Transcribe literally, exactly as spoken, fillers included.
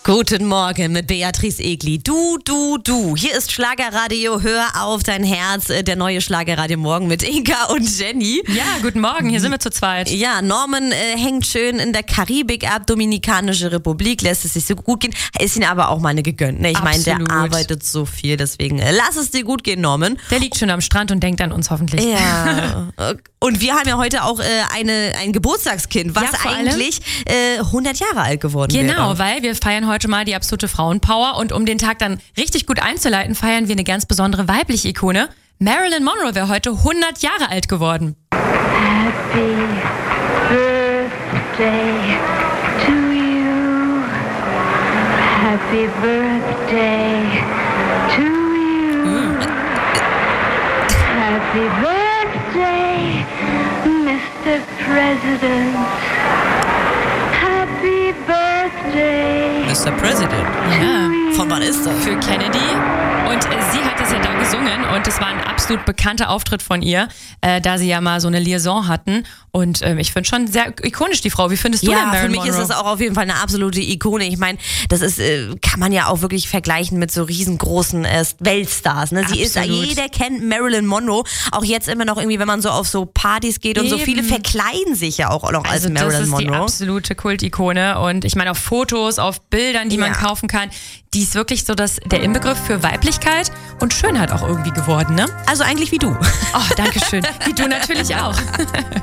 Guten Morgen mit Beatrice Egli. Du, du, du. Hier ist Schlagerradio. Hör auf dein Herz. Der neue Schlagerradio Morgen mit Inka und Jenny. Ja, guten Morgen. Hier sind wir zu zweit. Ja, Norman äh, hängt schön in der Karibik ab. Dominikanische Republik. Lässt es sich so gut gehen. Ist ihn aber auch mal eine gegönnt. Ne? Ich meine, der arbeitet so viel. Deswegen äh, lass es dir gut gehen, Norman. Der liegt schon am Strand und denkt an uns hoffentlich. Ja. Und wir haben ja heute auch äh, eine, ein Geburtstagskind, was ja, eigentlich äh, hundert Jahre alt geworden genau, wäre. Genau, weil wir feiern heute mal die absolute Frauenpower und um den Tag dann richtig gut einzuleiten, feiern wir eine ganz besondere weibliche Ikone. Marilyn Monroe wäre heute hundert Jahre alt geworden. Happy birthday to you. Happy birthday to you. Happy birthday, Mister President. Happy birthday. Mister President? Ja. Von wann ist das? Für Kennedy. Und äh, sie hat das ja da gesungen und es war ein absolut bekannter Auftritt von ihr, äh, da sie ja mal so eine Liaison hatten. Und ähm, ich finde schon sehr ikonisch, die Frau. Wie findest du ja, denn Marilyn für mich Monroe? ist das auch auf jeden Fall eine absolute Ikone. Ich meine, das ist, äh, kann man ja auch wirklich vergleichen mit so riesengroßen äh, Weltstars. Ne? Sie ist, Absolut. jeder kennt Marilyn Monroe. Auch jetzt immer noch irgendwie, wenn man so auf so Partys geht und Eben. so viele verkleiden sich ja auch noch als Also Marilyn das ist Monroe. die absolute Kultikone und ich meine auf Fotos, auf Bildern, die man Ja. kaufen kann, die ist wirklich so das, der Inbegriff für Weiblichkeit und Schönheit auch irgendwie geworden, ne? Also eigentlich wie du. Oh, danke schön. Wie du natürlich auch.